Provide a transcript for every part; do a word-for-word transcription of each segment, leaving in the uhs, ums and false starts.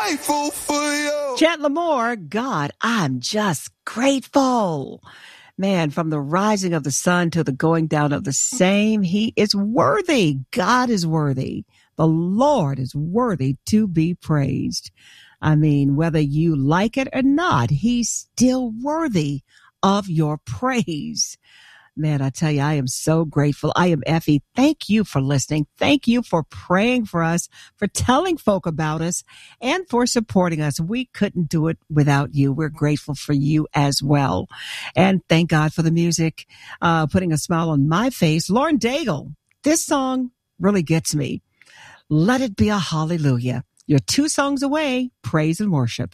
grateful for you. Chet Lamore, God, I'm just grateful. Man, from the rising of the sun to the going down of the same, he is worthy. God is worthy. The Lord is worthy to be praised. I mean, whether you like it or not, he's still worthy of your praise. Man, I tell you, I am so grateful. I am Effie. Thank you for listening. Thank you for praying for us, for telling folk about us, and for supporting us. We couldn't do it without you. We're grateful for you as well. And thank God for the music, uh, putting a smile on my face. Lauren Daigle, this song really gets me. Let It Be a Hallelujah. You're two songs away. Praise and worship.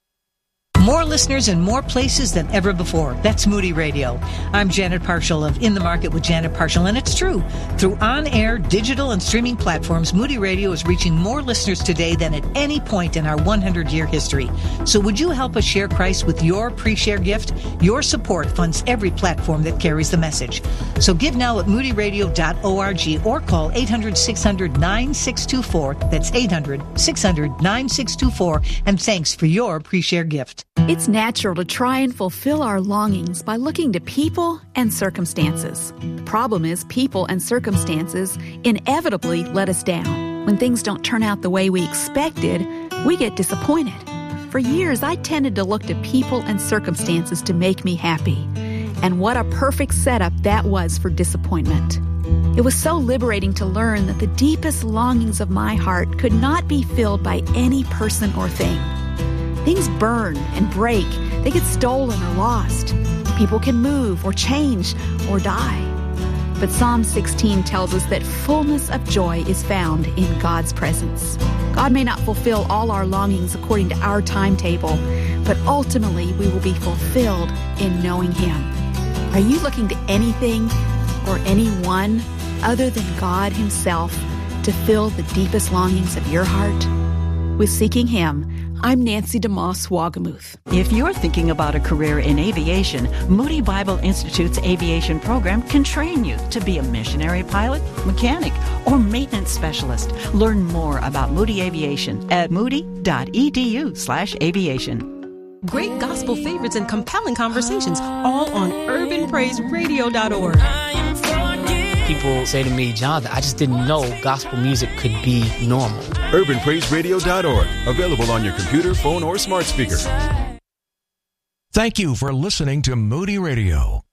More listeners in more places than ever before. That's Moody Radio. I'm Janet Parshall of In the Market with Janet Parshall, and it's true. Through on-air, digital, and streaming platforms, Moody Radio is reaching more listeners today than at any point in our one hundred year history. So would you help us share Christ with your pre-share gift? Your support funds every platform that carries the message. So give now at moody radio dot org or call eight hundred, six hundred, nine six two four. That's eight hundred, six hundred, nine six two four. And thanks for your pre-share gift. It's natural to try and fulfill our longings by looking to people and circumstances. The problem is people and circumstances inevitably let us down. When things don't turn out the way we expected, we get disappointed. For years, I tended to look to people and circumstances to make me happy. And what a perfect setup that was for disappointment. It was so liberating to learn that the deepest longings of my heart could not be filled by any person or thing. Things burn and break. They get stolen or lost. People can move or change or die. But Psalm sixteen tells us that fullness of joy is found in God's presence. God may not fulfill all our longings according to our timetable, but ultimately we will be fulfilled in knowing Him. Are you looking to anything or anyone other than God Himself to fill the deepest longings of your heart? With Seeking Him, I'm Nancy DeMoss Wagamuth. If you're thinking about a career in aviation, Moody Bible Institute's aviation program can train you to be a missionary pilot, mechanic, or maintenance specialist. Learn more about Moody Aviation at moody.edu slash aviation. Great gospel favorites and compelling conversations, all on urban praise radio dot org. People say to me, Jonathan, I just didn't know gospel music could be normal. urban praise radio dot org. Available on your computer, phone, or smart speaker. Thank you for listening to Moody Radio.